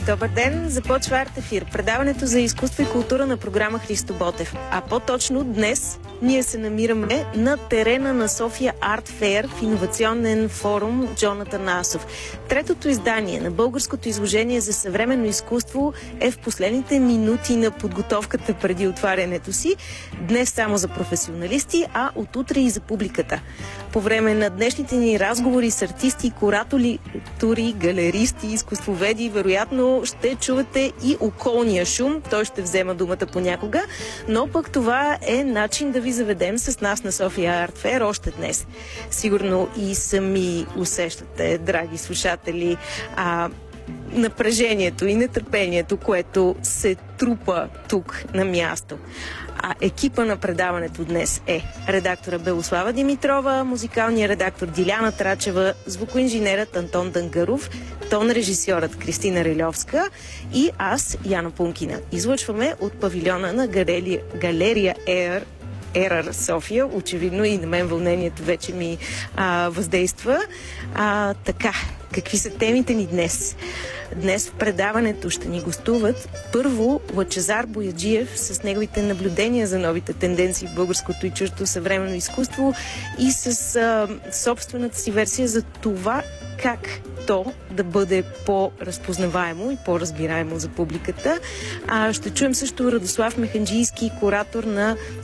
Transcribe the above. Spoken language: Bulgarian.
Добър ден! Започва Арт-ефир, предаването за изкуство и култура на програма Христо Ботев. А по-точно днес ние се намираме на терена на София Арт Фейр в иновационен форум Джон Атанасов. Третото издание на българското изложение за съвременно изкуство е в последните минути на подготовката преди отварянето си. Днес само за професионалисти, а от утре и за публиката. По време на днешните ни разговори с артисти, куратори, галеристи, изкуствоведи, вероятно ще чувате и околния шум. Той ще взема думата понякога, но пък това е начин да ви заведем с нас на София Арт Фейр още днес. Сигурно и сами усещате, драги слушатели, напрежението и нетърпението, което се трупа тук на място. А екипа на предаването днес е редактора Белослава Димитрова, музикалният редактор Диляна Трачева, звукоинженерът Антон Дангаров, тон-режисьорът Кристина Рилевска и аз, Яна Пункина. Излъчваме от павилиона на галерия Ерър София. Очевидно и на мен вълнението вече ми въздейства. Така, какви са темите ни днес? Днес в предаването ще ни гостуват първо Лъчезар Бояджиев с неговите наблюдения за новите тенденции в българското и чуждото съвременно изкуство и с собствената си версия за това как то да бъде по-разпознаваемо и по-разбираемо за публиката. Ще чуем също Радослав Механджийски, куратор на